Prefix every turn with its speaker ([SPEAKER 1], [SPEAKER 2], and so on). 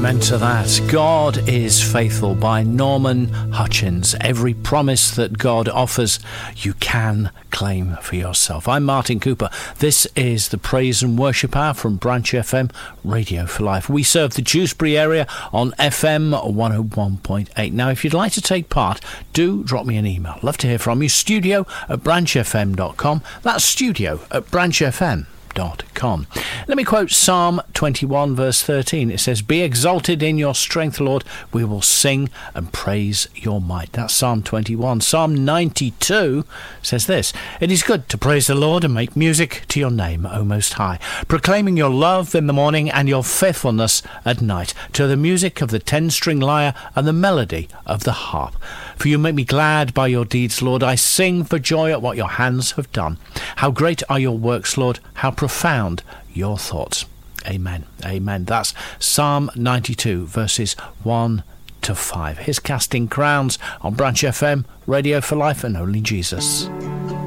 [SPEAKER 1] Amen to that. God is Faithful by Norman Hutchins. Every promise that God offers, you can claim for yourself. I'm Martin Cooper. This is the Praise and Worship Hour from Branch FM, Radio for Life. We serve the Dewsbury area on FM 101.8. Now, if you'd like to take part, do drop me an email. Love to hear from you. studio@branchfm.com. That's studio@branchfm.com. Let me quote Psalm 21 verse 13. It says, "Be exalted in your strength, Lord. We will sing and praise your might." That's Psalm 21. Psalm 92 says this: "It is good to praise the Lord and make music to your name, O Most High, proclaiming your love in the morning and your faithfulness at night, to the music of the 10-string lyre and the melody of the harp. For you make me glad by your deeds, Lord. I sing for joy at what your hands have done. How great are your works, Lord. How profound your thoughts." Amen. Amen. That's Psalm 92, verses 1 to 5. Here's Casting Crowns on Branch FM, Radio for Life, and Only Jesus.